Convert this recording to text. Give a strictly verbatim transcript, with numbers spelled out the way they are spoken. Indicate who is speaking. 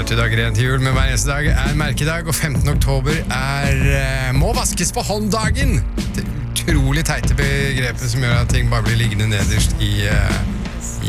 Speaker 1: førti dager igjen til jul, men hver eneste dag er merkedag, og femtende oktober er eh, må vaskes på hånddagen. Det utrolig teite begrepet som gjør at ting bare blir liggende nederst i... Eh,